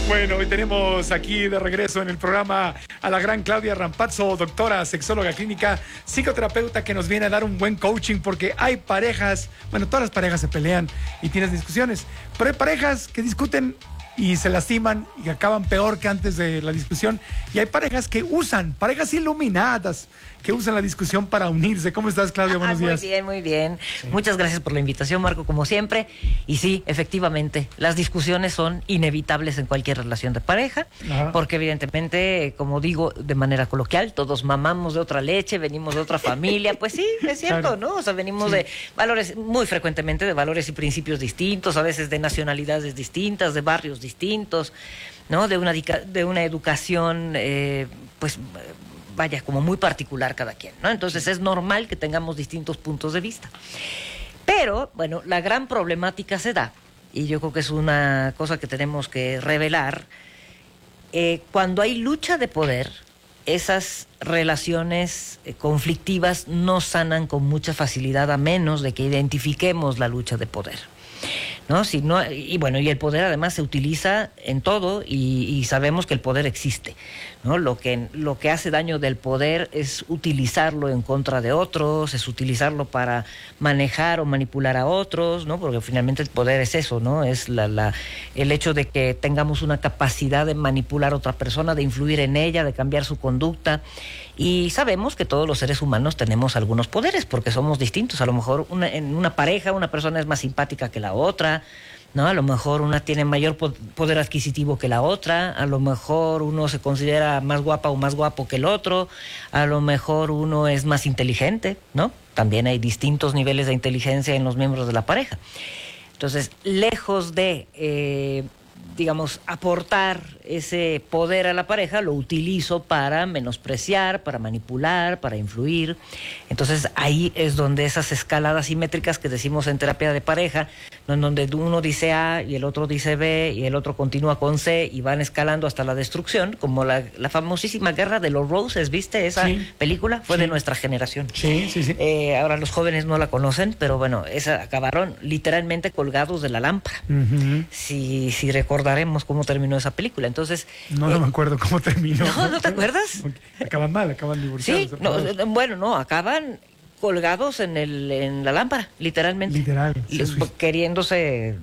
Bueno, hoy tenemos aquí de regreso en el programa a la gran Claudia Rampazzo, doctora, sexóloga clínica, psicoterapeuta, que nos viene a dar un buen coaching, porque hay parejas, bueno, todas las parejas se pelean y tienes discusiones, pero hay parejas que discuten y se lastiman y acaban peor que antes de la discusión, y hay parejas que usan, parejas iluminadas, que usan la discusión para unirse. ¿Cómo estás, Claudia? Buenos días. Muy bien, muy bien. Sí. Muchas gracias por la invitación, Marco, como siempre. Y sí, efectivamente, las discusiones son inevitables en cualquier relación de pareja, porque evidentemente, como digo de manera coloquial, todos mamamos de otra leche, venimos de otra familia. Pues sí, es cierto, Claro. ¿no? O sea, venimos de valores, muy frecuentemente de valores y principios distintos, a veces de nacionalidades distintas, de barrios distintos, ¿no? De una educación, pues vaya, como muy particular cada quien, ¿no? Entonces es normal que tengamos distintos puntos de vista. Pero, bueno, la gran problemática se da, y yo creo que es una cosa que tenemos que revelar, cuando hay lucha de poder, esas relaciones conflictivas no sanan con mucha facilidad, a menos de que identifiquemos la lucha de poder, ¿no? Si no, y bueno, y el poder además se utiliza en todo, y sabemos que el poder existe, ¿no? Lo que hace daño del poder es utilizarlo en contra de otros, es utilizarlo para manejar o manipular a otros, ¿no? Porque finalmente el poder es eso, ¿no? Es el hecho de que tengamos una capacidad de manipular a otra persona, de influir en ella, de cambiar su conducta. Y sabemos que todos los seres humanos tenemos algunos poderes, porque somos distintos. A lo mejor en una pareja una persona es más simpática que la otra, ¿no? A lo mejor una tiene mayor poder adquisitivo que la otra, a lo mejor uno se considera más guapa o más guapo que el otro, a lo mejor uno es más inteligente, ¿no? También hay distintos niveles de inteligencia en los miembros de la pareja. Entonces, lejos de, digamos, aportar ese poder a la pareja, lo utilizo para menospreciar, para manipular, para influir. Entonces ahí es donde esas escaladas simétricas que decimos en terapia de pareja, ¿no? En donde uno dice A y el otro dice B y el otro continúa con C y van escalando hasta la destrucción, como la famosísima Guerra de los Roses, ¿viste? Esa película fue de nuestra generación. Sí. Ahora los jóvenes no la conocen, pero bueno, acabaron literalmente colgados de la lámpara. Si recordaremos cómo terminó esa película. Entonces, no me acuerdo cómo terminó. ¿No te acuerdas? Acaban mal, acaban divorciados. Sí, acaban colgados en la lámpara, literalmente. Queriéndose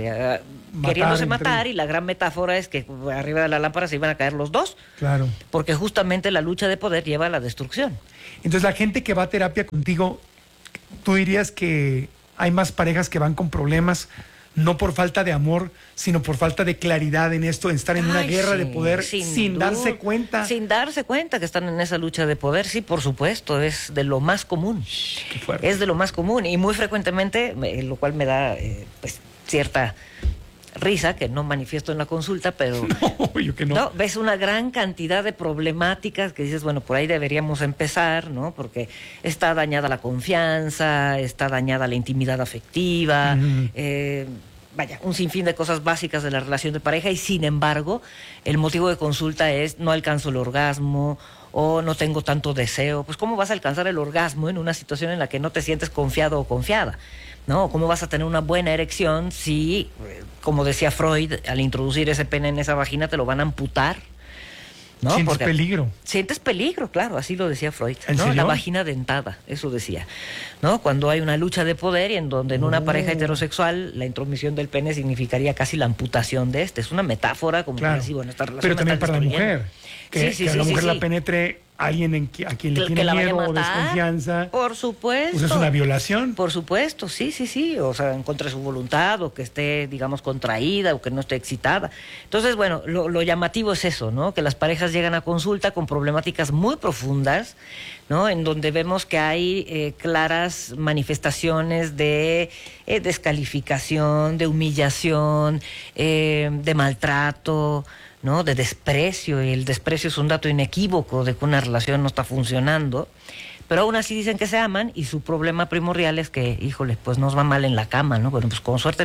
matar, y la gran metáfora es que arriba de la lámpara se iban a caer los dos. Claro. Porque justamente la lucha de poder lleva a la destrucción. Entonces, la gente que va a terapia contigo, ¿tú dirías que hay más parejas que van con problemas, no por falta de amor, sino por falta de claridad en esto, en estar en una guerra de poder sin darse cuenta? Sin darse cuenta que están en esa lucha de poder, sí, por supuesto, es de lo más común. Qué fuerte. Es de lo más común, y muy frecuentemente, lo cual me da pues cierta risa, que no manifiesto en la consulta, pero no, ves una gran cantidad de problemáticas que dices, bueno, por ahí deberíamos empezar, ¿no? Porque está dañada la confianza, está dañada la intimidad afectiva, vaya, un sinfín de cosas básicas de la relación de pareja, y sin embargo, el motivo de consulta es: no alcanzo el orgasmo, o no tengo tanto deseo. Pues ¿cómo vas a alcanzar el orgasmo en una situación en la que no te sientes confiado o confiada? ¿No? ¿Cómo vas a tener una buena erección si, como decía Freud, al introducir ese pene en esa vagina te lo van a amputar? ¿No? Sientes peligro. Sientes peligro, claro, así lo decía Freud, ¿no? La vagina dentada, eso decía, ¿no? Cuando hay una lucha de poder, y en donde en una pareja heterosexual la intromisión del pene significaría casi la amputación de este. Es una metáfora, como decir, bueno, esta relación. Pero también para la mujer, que a la mujer la penetre alguien a quien le tiene miedo o desconfianza. Por supuesto. Pues es una violación. Por supuesto, sí. O sea, en contra de su voluntad, o que esté, digamos, contraída, o que no esté excitada. Entonces, bueno, lo llamativo es eso, ¿no? Que las parejas llegan a consulta con problemáticas muy profundas, ¿no? En donde vemos que hay claras manifestaciones de descalificación, de humillación, de maltrato, ¿no? De desprecio, y el desprecio es un dato inequívoco de que una relación no está funcionando, pero aún así dicen que se aman, y su problema primordial es que, híjole, pues nos va mal en la cama, ¿no? Bueno, pues con suerte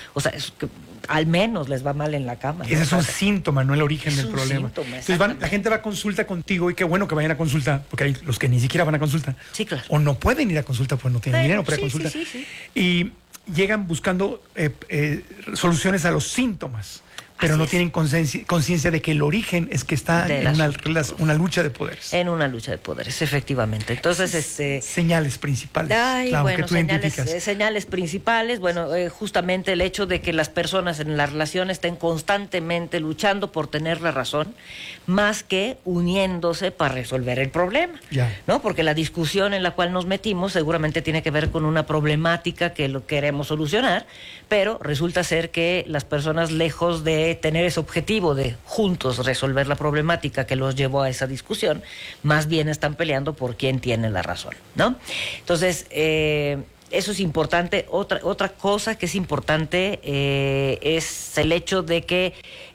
al menos les va mal en la cama, ¿no? Ese es un síntoma, no el origen del problema. Entonces la gente va a consulta contigo, y qué bueno que vayan a consulta, porque hay los que ni siquiera van a consulta. Sí, claro. O no pueden ir a consulta porque no tienen dinero para consulta. Sí. Y llegan buscando soluciones a los síntomas. pero Así no es. tienen conciencia de que el origen es que está De en las- una lucha de poderes. En una lucha de poderes, efectivamente. Entonces, Señales principales, ay, Clau, bueno, que tú identificas. señales principales, bueno, justamente el hecho de que las personas en la relación estén constantemente luchando por tener la razón, más que uniéndose para resolver el problema, Ya. ¿no? Porque la discusión en la cual nos metimos seguramente tiene que ver con una problemática que lo queremos solucionar, pero resulta ser que las personas, lejos de tener ese objetivo de juntos resolver la problemática que los llevó a esa discusión, más bien están peleando por quién tiene la razón, ¿no? Entonces, eso es importante. Otra cosa que es importante es el hecho de que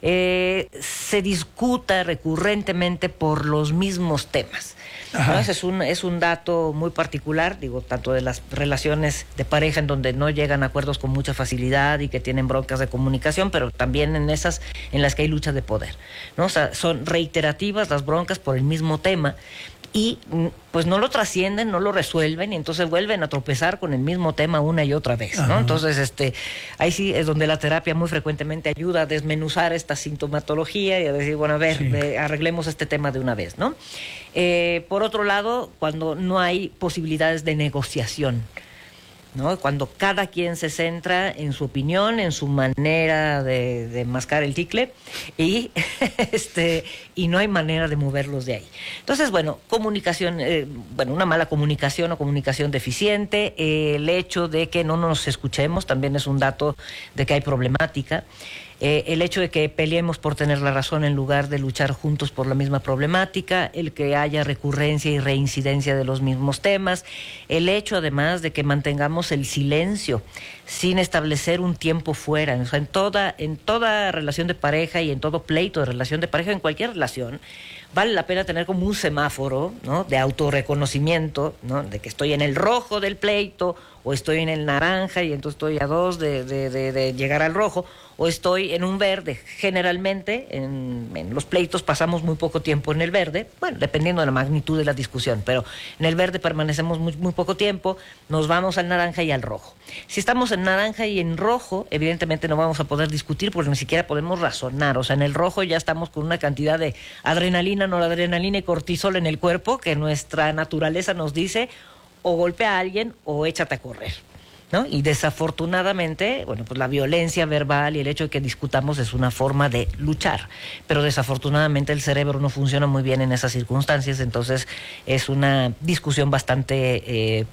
se discuta recurrentemente por los mismos temas, ¿no? Ese es un dato muy particular, digo, tanto de las relaciones de pareja en donde no llegan a acuerdos con mucha facilidad y que tienen broncas de comunicación, pero también en esas en las que hay lucha de poder, ¿no? O sea, son reiterativas las broncas por el mismo tema y pues no lo trascienden, no lo resuelven y entonces vuelven a tropezar con el mismo tema una y otra vez, ¿no? Ajá. Entonces, ahí sí es donde la terapia muy frecuentemente ayuda a desmenuzar esta sintomatología y a decir, bueno, a ver, Sí. arreglemos este tema de una vez, ¿no? Por otro lado, cuando no hay posibilidades de negociación, ¿no? Cuando cada quien se centra en su opinión, en su manera de mascar el chicle y y no hay manera de moverlos de ahí. Entonces, bueno, comunicación, una mala comunicación o comunicación deficiente, el hecho de que no nos escuchemos también es un dato de que hay problemática. El hecho de que peleemos por tener la razón en lugar de luchar juntos por la misma problemática, el que haya recurrencia y reincidencia de los mismos temas, el hecho además de que mantengamos el silencio sin establecer un tiempo fuera. O sea, en toda relación de pareja y en todo pleito de relación de pareja, en cualquier relación, vale la pena tener como un semáforo, ¿no?, de autorreconocimiento, ¿no?, de que estoy en el rojo del pleito o estoy en el naranja y entonces estoy a 2 de llegar al rojo, o estoy en un verde. Generalmente en los pleitos pasamos muy poco tiempo en el verde, bueno, dependiendo de la magnitud de la discusión, pero en el verde permanecemos muy poco tiempo, nos vamos al naranja y al rojo. Si estamos en naranja y en rojo, evidentemente no vamos a poder discutir porque ni siquiera podemos razonar. O sea, en el rojo ya estamos con una cantidad de adrenalina, noradrenalina y cortisol en el cuerpo que nuestra naturaleza nos dice o golpea a alguien o échate a correr, ¿no? Y desafortunadamente, bueno, pues la violencia verbal y el hecho de que discutamos es una forma de luchar, pero desafortunadamente el cerebro no funciona muy bien en esas circunstancias, entonces es una discusión bastante